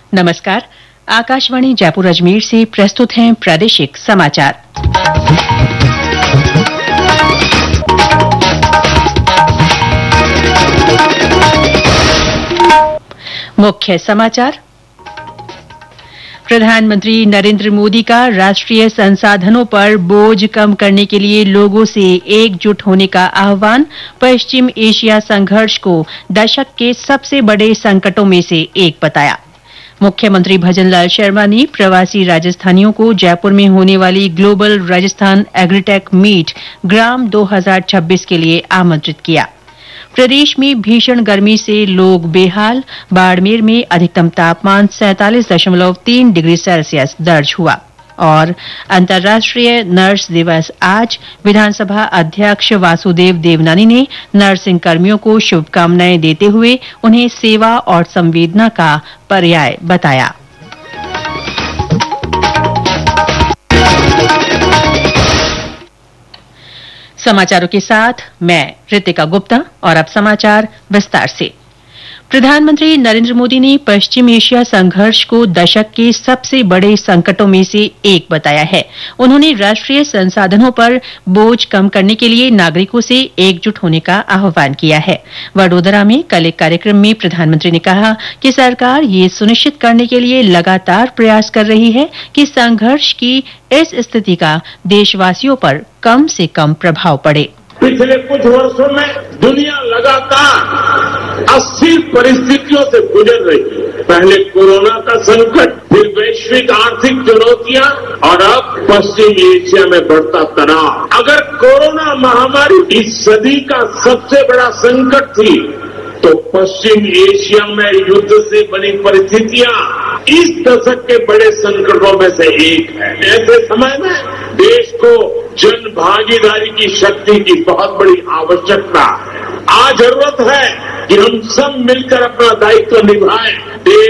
नमस्कार। आकाशवाणी जयपुर अजमेर से प्रस्तुत हैं प्रादेशिक समाचार। मुख्य समाचार। प्रधानमंत्री नरेंद्र मोदी का राष्ट्रीय संसाधनों पर बोझ कम करने के लिए लोगों से एकजुट होने का आह्वान। पश्चिम एशिया संघर्ष को दशक के सबसे बड़े संकटों में से एक बताया। मुख्यमंत्री भजनलाल शर्मा ने प्रवासी राजस्थानियों को जयपुर में होने वाली ग्लोबल राजस्थान एग्रीटेक मीट ग्राम 2026 के लिए आमंत्रित किया। प्रदेश में भीषण गर्मी से लोग बेहाल। बाड़मेर में अधिकतम तापमान 47.3 डिग्री सेल्सियस दर्ज हुआ। और अंतर्राष्ट्रीय नर्स दिवस आज। विधानसभा अध्यक्ष वासुदेव देवनानी ने नर्सिंग कर्मियों को शुभकामनाएं देते हुए उन्हें सेवा और संवेदना का पर्याय बताया। समाचारों के साथ मैं रितिका गुप्ता और अब समाचार विस्तार से। प्रधानमंत्री नरेंद्र मोदी ने पश्चिम एशिया संघर्ष को दशक के सबसे बड़े संकटों में से एक बताया है। उन्होंने राष्ट्रीय संसाधनों पर बोझ कम करने के लिए नागरिकों से एकजुट होने का आह्वान किया है। वडोदरा में कल एक कार्यक्रम में प्रधानमंत्री ने कहा कि सरकार ये सुनिश्चित करने के लिए लगातार प्रयास कर रही है कि संघर्ष की इस स्थिति का देशवासियों पर कम से कम प्रभाव पड़े। पिछले कुछ वर्षों में दुनिया लगातार अस्थिर परिस्थितियों से गुजर रही है। पहले कोरोना का संकट, फिर वैश्विक आर्थिक चुनौतियां और अब पश्चिम एशिया में बढ़ता तनाव। अगर कोरोना महामारी इस सदी का सबसे बड़ा संकट थी तो पश्चिम एशिया में युद्ध से बनी परिस्थितियां इस दशक के बड़े संकटों में से एक है। ऐसे समय में देश को जन भागीदारी की शक्ति की बहुत बड़ी आवश्यकता है। आज जरूरत है कि हम सब मिलकर अपना दायित्व निभाएं।